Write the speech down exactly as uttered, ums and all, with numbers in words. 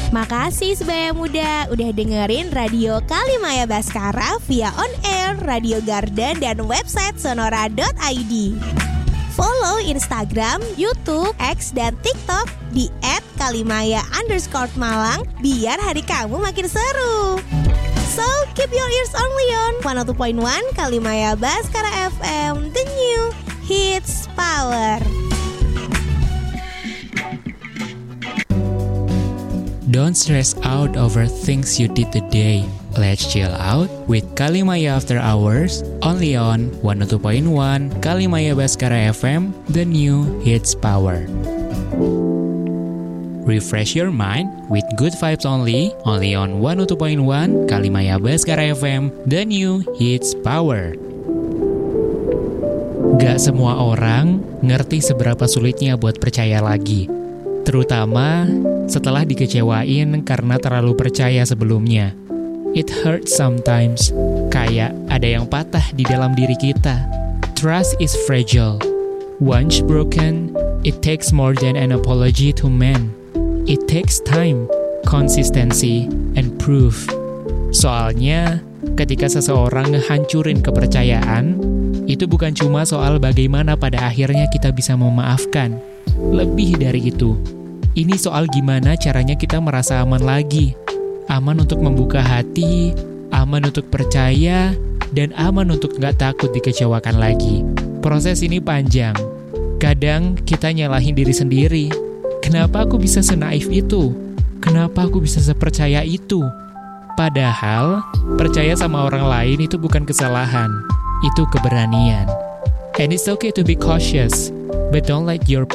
Makasih Sebaya Muda udah dengerin Radio Kalimaya Baskara via on air, Radio Garden, dan website sonora dot i d. Follow Instagram, YouTube, X, dan TikTok di et kalimaya underscore malang biar hari kamu makin seru. So, keep your ears only on one oh two point one Kalimaya Baskara F M, the new hits power. Don't stress out over things you did today. Let's chill out with Kalimaya After Hours, only on one oh two point one Kalimaya Baskara F M, the new hits power. Refresh your mind with good vibes only, only on one oh two point one Kalimaya Baskara F M, the new hits power. Gak semua orang ngerti seberapa sulitnya buat percaya lagi. Terutama setelah dikecewain karena terlalu percaya sebelumnya. It hurts sometimes, kayak ada yang patah di dalam diri kita. Trust is fragile. Once broken, it takes more than an apology to mend. It takes time, consistency, and proof. Soalnya, ketika seseorang ngehancurin kepercayaan, itu bukan cuma soal bagaimana pada akhirnya kita bisa memaafkan. Lebih dari itu, ini soal gimana caranya kita merasa aman lagi. Aman untuk membuka hati, aman untuk percaya, dan aman untuk gak takut dikecewakan lagi. Proses ini panjang. Kadang kita nyalahin diri sendiri. Kenapa aku bisa senaif itu? Kenapa aku bisa sepercaya itu? Padahal, percaya sama orang lain itu bukan kesalahan. Itu keberanian. And it's okay to be cautious, but don't let your